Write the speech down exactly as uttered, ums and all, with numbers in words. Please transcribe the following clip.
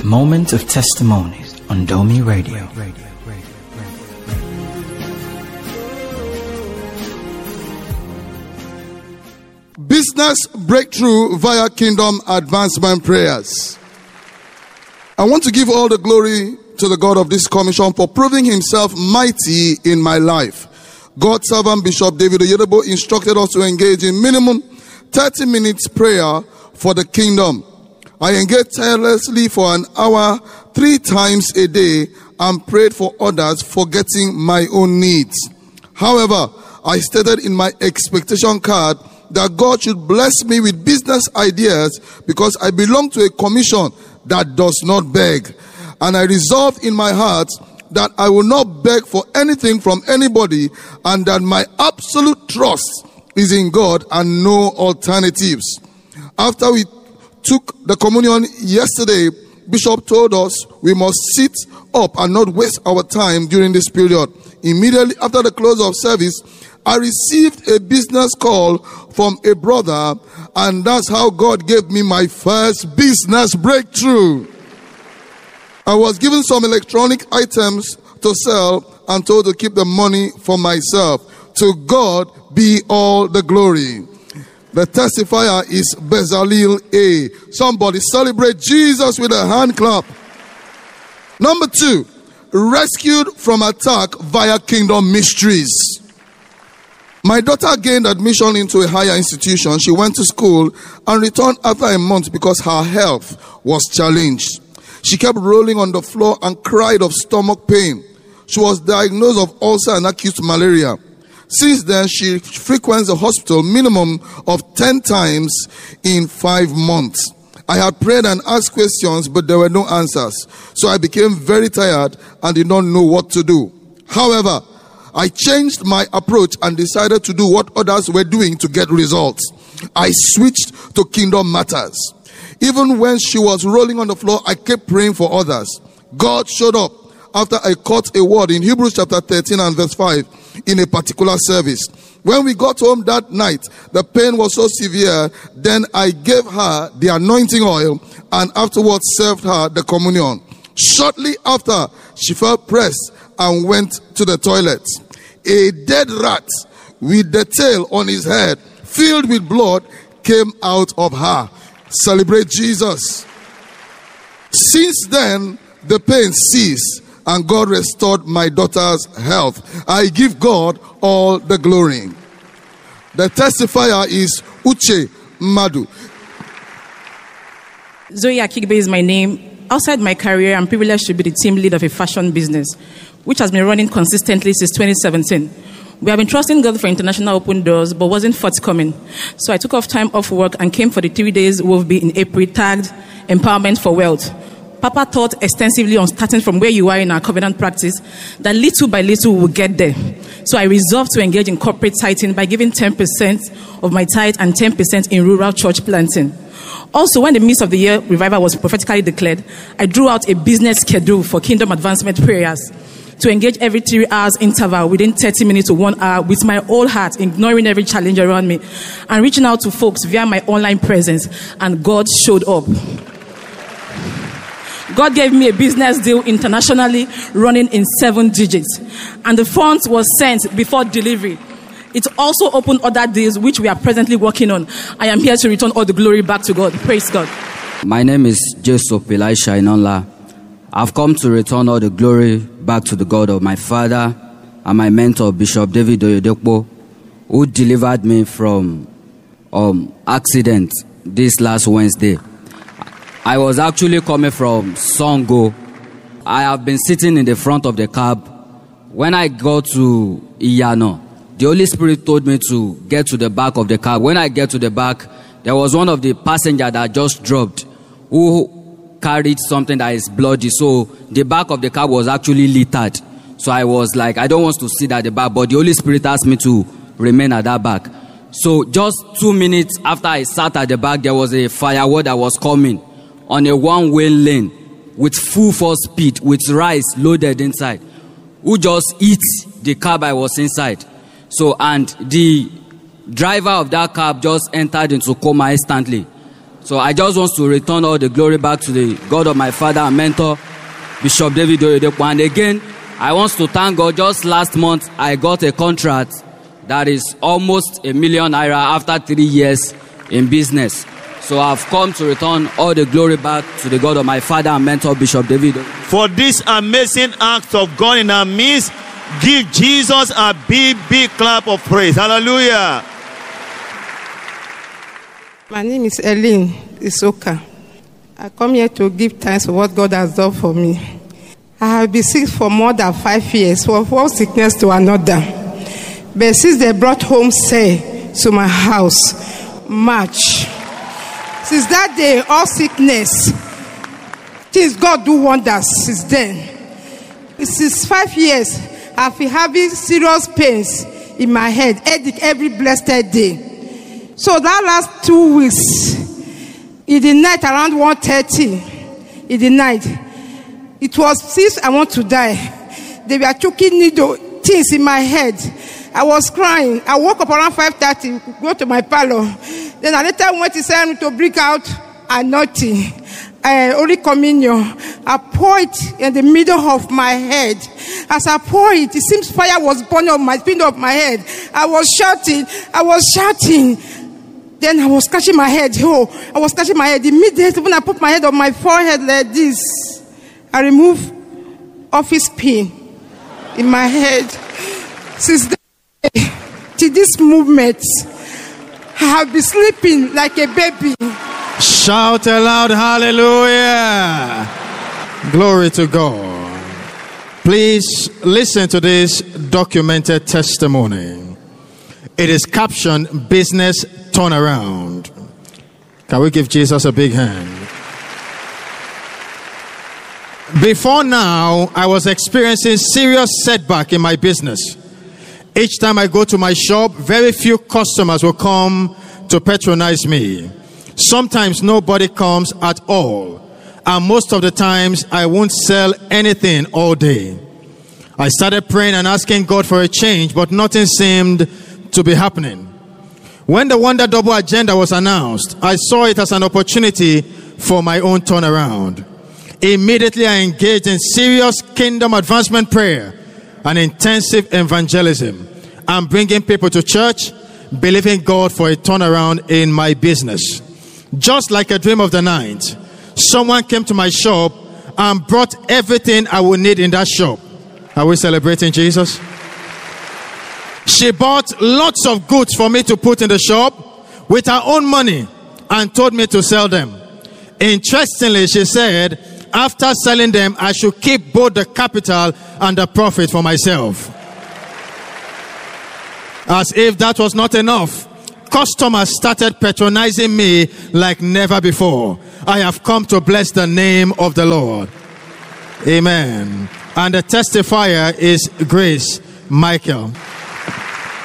Moment of Testimonies on Domi Radio. Business breakthrough via kingdom advancement prayers. I want to give all the glory to the God of this commission for proving himself mighty in my life. God's servant Bishop David Oyedepo instructed us to engage in minimum thirty minutes prayer for the kingdom. I engaged tirelessly for an hour three times a day and prayed for others, forgetting my own needs. However, I stated in my expectation card that God should bless me with business ideas because I belong to a commission that does not beg. And I resolved in my heart that I will not beg for anything from anybody and that my absolute trust is in God and no alternatives. After we took the communion yesterday, Bishop told us we must sit up and not waste our time during this period. Immediately after the close of service, I received a business call from a brother, and that's how God gave me my first business breakthrough. I was given some electronic items to sell and told to keep the money for myself. To God be all the glory. The testifier is Bezalel A. Somebody celebrate Jesus with a hand clap. Number two, rescued from attack via kingdom mysteries. My daughter gained admission into a higher institution. She went to school and returned after a month because her health was challenged. She kept rolling on the floor and cried of stomach pain. She was diagnosed of ulcer and acute malaria. Since then, she frequents the hospital minimum of ten times in five months. I had prayed and asked questions, but there were no answers. So I became very tired and did not know what to do. However, I changed my approach and decided to do what others were doing to get results. I switched to kingdom matters. Even when she was rolling on the floor, I kept praying for others. God showed up after I caught a word in Hebrews chapter thirteen and verse five in a particular service. When we got home that night, the pain was so severe, then I gave her the anointing oil and afterwards served her the communion. Shortly after, she felt pressed and went to the toilet. A dead rat with the tail on his head, filled with blood, came out of her. Celebrate Jesus. Since then, the pain ceased and God restored my daughter's health. I give God all the glory. The testifier is Uche Madu. Zoe Akigbe is my name. Outside my career, I'm privileged to be the team lead of a fashion business, which has been running consistently since twenty seventeen. We have been trusting God for international open doors, but wasn't forthcoming. So I took off time off work and came for the three days Wolf Be in April tagged Empowerment for Wealth. Papa taught extensively on starting from where you are in our covenant practice, that little by little we will get there. So I resolved to engage in corporate tithing by giving ten percent of my tithe and ten percent in rural church planting. Also, when the midst of the year revival was prophetically declared, I drew out a business schedule for kingdom advancement prayers to engage every three hours interval within thirty minutes to one hour with my whole heart, ignoring every challenge around me and reaching out to folks via my online presence, and God showed up. God gave me a business deal internationally running in seven digits, and the funds was sent before delivery. It also opened other deals which we are presently working on. I am here to return all the glory back to God. Praise God. My name is Joseph Elisha Inonla. I've come to return all the glory back to the God of my father and my mentor, Bishop David Oyedepo, who delivered me from um accident this last Wednesday. I was actually coming from Songo. I have been sitting in the front of the cab. When I got to Iyano, the Holy Spirit told me to get to the back of the cab. When I get to the back, there was one of the passengers that just dropped who carried something that is bloody. So the back of the cab was actually littered. So I was like, I don't want to sit at the back, but the Holy Spirit asked me to remain at that back. So just two minutes after I sat at the back, there was a firework that was coming on a one-way lane with full force speed, with rice loaded inside, who just hit the cab I was inside. So, and the driver of that cab just entered into coma instantly. So I just want to return all the glory back to the God of my father and mentor, Bishop David Oyedepo. And again, I want to thank God. Just last month, I got a contract that is almost a million naira after three years in business. So I've come to return all the glory back to the God of my father and mentor, Bishop David. For this amazing act of God in our midst, give Jesus a big, big clap of praise. Hallelujah. My name is Eileen Isoka. I come here to give thanks for what God has done for me. I have been sick for more than five years, from one sickness to another. But since they brought home say to my house, March, since that day, all sickness, since God do wonders since then. Since five years, I've been having serious pains in my head, headache every blessed day. So that last two weeks, in the night around one thirty, in the night, it was since I want to die. They were choking needle things in my head. I was crying. I woke up around five thirty, go to my parlor. Then I later went to say to bring out anointing, uh, Holy Communion. I poured it in the middle of my head. As I poured it, it seems fire was burning on my spine of my head. I was shouting. I was shouting. Then I was scratching my head. Oh, I was scratching my head. Immediately when I put my head on my forehead like this, I removed office pin in my head. Since then, to this movement, I have been sleeping like a baby. Shout aloud, hallelujah. Glory to God. Please listen to this documented testimony. It is captioned Business Turnaround. Can we give Jesus a big hand? Before now, I was experiencing serious setback in my business. Each time I go to my shop, very few customers will come to patronize me. Sometimes nobody comes at all. And most of the times, I won't sell anything all day. I started praying and asking God for a change, but nothing seemed to be happening. When the Wonder Double Agenda was announced, I saw it as an opportunity for my own turnaround. Immediately, I engaged in serious kingdom advancement prayer and intensive evangelism. I'm bringing people to church, believing God for a turnaround in my business. Just like a dream of the night, someone came to my shop and brought everything I would need in that shop. Are we celebrating Jesus? She bought lots of goods for me to put in the shop with her own money and told me to sell them. Interestingly, she said, after selling them, I should keep both the capital and the profit for myself. As if that was not enough, customers started patronizing me like never before. I have come to bless the name of the Lord. Amen. And the testifier is Grace Michael.